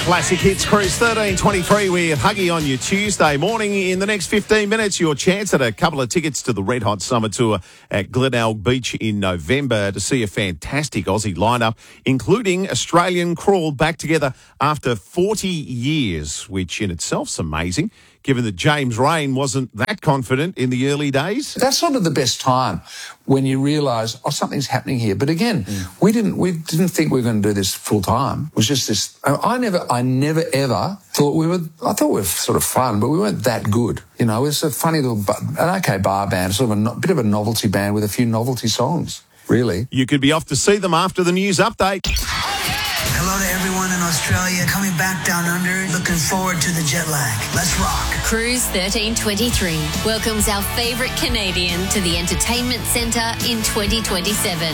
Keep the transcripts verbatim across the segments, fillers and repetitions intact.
Classic Hits Cruise thirteen twenty-three with Huggy on your Tuesday morning. In the next fifteen minutes, your chance at a couple of tickets to the Red Hot Summer Tour at Glenelg Beach in November to see a fantastic Aussie lineup, including Australian Crawl back together after forty years, which in itself's amazing, given that James Rain wasn't that confident in the early days. That's sort of the best time when you realise, oh, something's happening here. But again, mm. we didn't we didn't think we were going to do this full time. It was just this. I never, I never ever thought we were. I thought we were sort of fun, but we weren't that good. You know, it was a funny little, an okay bar band, sort of a no, bit of a novelty band with a few novelty songs. Really, you could be off to see them after the news update. Hello to everyone in Australia coming back down under. Looking forward to the jet lag. Let's rock. Cruise thirteen twenty-three welcomes our favourite Canadian to the Entertainment Centre in twenty twenty-seven.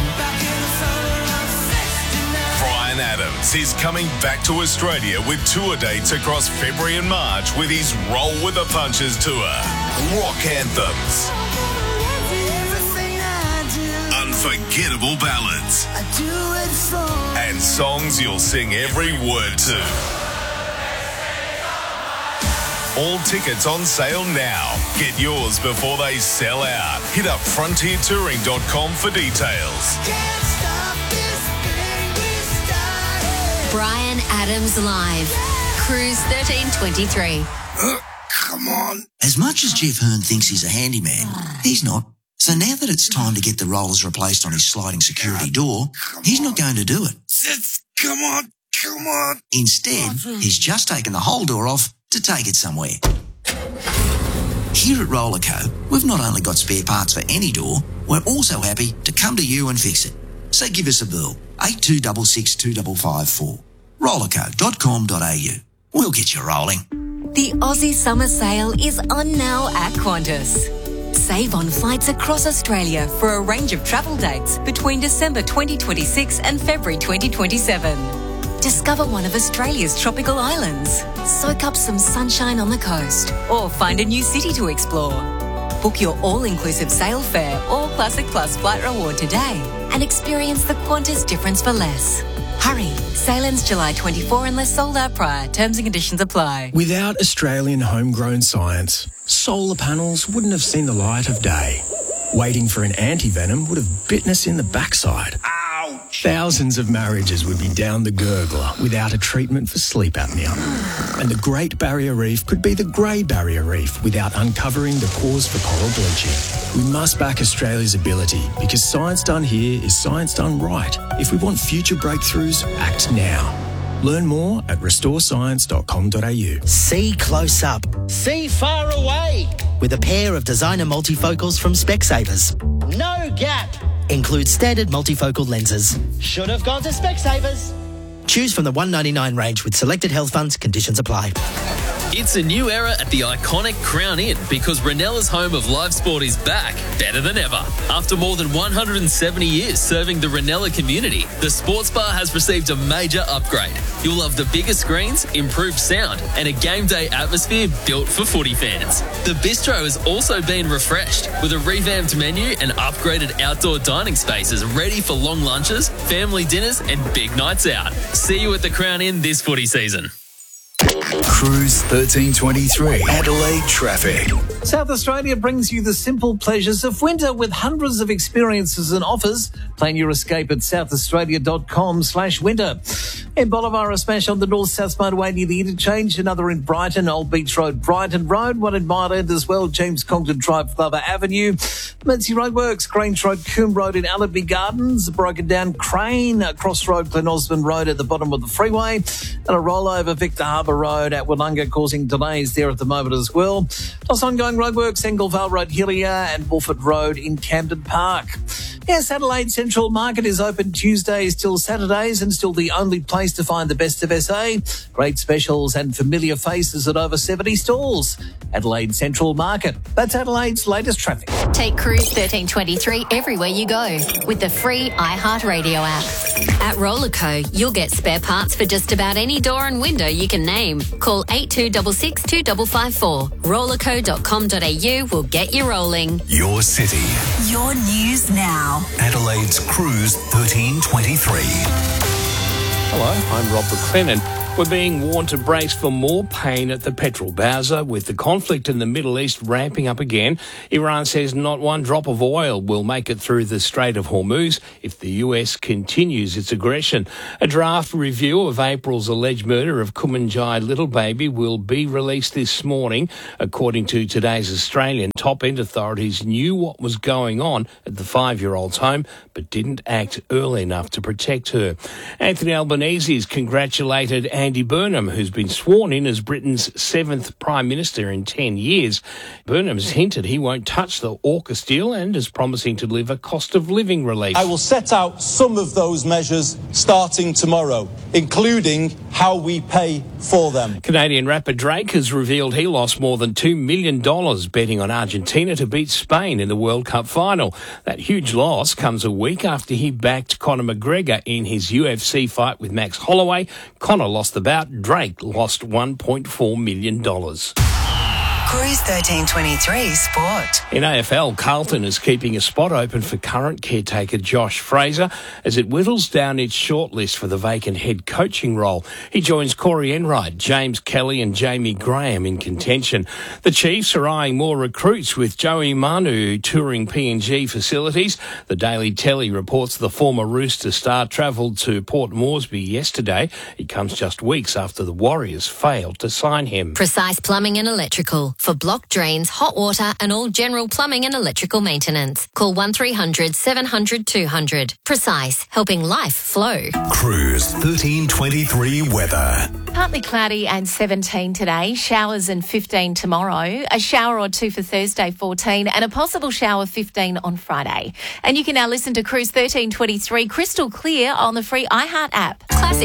Bryan Adams is coming back to Australia with tour dates across February and March with his Roll with the Punches tour. Rock anthems. Unforgettable ballads. I do it for and songs you'll sing every word to. All tickets on sale now. Get yours before they sell out. Hit up frontier touring dot com for details. Can't stop this thing we started. Bryan Adams Live. Cruise thirteen twenty-three. Uh, come on. As much as Jeff Hearn thinks he's a handyman, he's not. So now that it's time to get the rollers replaced on his sliding security door, he's not going to do it. Come on, come on. Instead, he's just taken the whole door off to take it somewhere. Here at Rollerco, we've not only got spare parts for any door, we're also happy to come to you and fix it. So give us a bill, eight two six six two five five four. rollerco dot com dot a u. We'll get you rolling. The Aussie Summer Sale is on now at Qantas. Save on flights across Australia for a range of travel dates between December twenty twenty-six and February twenty twenty-seven. Discover one of Australia's tropical islands, soak up some sunshine on the coast, or find a new city to explore. Book your all-inclusive sail fare or Classic Plus flight reward today and experience the Qantas difference for less. Hurry, sail ends July twenty-fourth unless sold out prior. Terms and conditions apply. Without Australian homegrown science, solar panels wouldn't have seen the light of day. Waiting for an anti-venom would have bitten us in the backside. Ouch! Thousands of marriages would be down the gurgler without a treatment for sleep apnea. And the Great Barrier Reef could be the Grey Barrier Reef without uncovering the cause for coral bleaching. We must back Australia's ability because science done here is science done right. If we want future breakthroughs, act now. Learn more at restore science dot com dot a u. See close up. See far away. With a pair of designer multifocals from Specsavers. No gap. Includes standard multifocal lenses. Should have gone to Specsavers. Choose from the one ninety-nine range with selected health funds. Conditions apply. It's a new era at the iconic Crown Inn because Renella's home of live sport is back, better than ever. After more than one hundred seventy years serving the Renella community, the sports bar has received a major upgrade. You'll love the bigger screens, improved sound, and a game day atmosphere built for footy fans. The bistro has also been refreshed with a revamped menu and upgraded outdoor dining spaces ready for long lunches, family dinners, and big nights out. See you at the Crown Inn this footy season. Cruise thirteen twenty-three. Adelaide traffic. South Australia brings you the simple pleasures of winter with hundreds of experiences and offers. Plan your escape at south australia dot com slash winter. In Bolivar, a smash on the north-south motorway near the interchange. Another in Brighton, Old Beach Road, Brighton Road. One in Mile End as well, James Congdon Drive, Glover Avenue. Mersey Roadworks, Grange Road, Coombe Road in Allenby Gardens. Broken down Crane, Crossroad, Glen Osmond Road at the bottom of the freeway. And a rollover, Victor Harbour Road at Wollonga, causing delays there at the moment as well. Plus ongoing roadworks, Engelvale Road, Hillier and Wolford Road in Camden Park. Yes, Adelaide Central Market is open Tuesdays till Saturdays and still the only place to find the best of S A. Great specials and familiar faces at over seventy stalls. Adelaide Central Market. That's Adelaide's latest traffic. Take Cruise thirteen twenty-three everywhere you go with the free iHeartRadio app. At Rollerco, you'll get spare parts for just about any door and window you can name. Call eight two six six two five five four. rollerco dot com dot a u will get you rolling. Your city. Your news now. Adelaide's Cruise thirteen twenty-three. Hello, I'm Rob McLennan. We're being warned to brace for more pain at the petrol bowser with the conflict in the Middle East ramping up again. Iran says not one drop of oil will make it through the Strait of Hormuz if the U S continues its aggression. A draft review of April's alleged murder of Kumanjai little baby will be released this morning. According to today's Australian, top-end authorities knew what was going on at the five-year-old's home but didn't act early enough to protect her. Anthony Albanese has congratulated Andy Burnham, who's been sworn in as Britain's seventh Prime Minister in ten years. Burnham has hinted he won't touch the AUKUS deal and is promising to deliver cost of living relief. I will set out some of those measures starting tomorrow, including how we pay for them. Canadian rapper Drake has revealed he lost more than two million dollars betting on Argentina to beat Spain in the World Cup final. That huge loss comes a week after he backed Conor McGregor in his U F C fight with Max Holloway. Conor lost the bout. Drake lost one point four million dollars. Cruise thirteen twenty-three Sport. In A F L, Carlton is keeping a spot open for current caretaker Josh Fraser as it whittles down its shortlist for the vacant head coaching role. He joins Corey Enright, James Kelly and Jamie Graham in contention. The Chiefs are eyeing more recruits with Joey Manu touring P N G facilities. The Daily Telly reports the former Rooster star travelled to Port Moresby yesterday. It comes just weeks after the Warriors failed to sign him. Precise Plumbing and Electrical. For blocked drains, hot water and all general plumbing and electrical maintenance. Call one three hundred seven hundred two hundred. Precise, helping life flow. Cruise thirteen twenty-three weather. Partly cloudy and seventeen today, showers and fifteen tomorrow, a shower or two for Thursday fourteen and a possible shower fifteen on Friday. And you can now listen to Cruise thirteen twenty-three crystal clear on the free iHeart app. Classic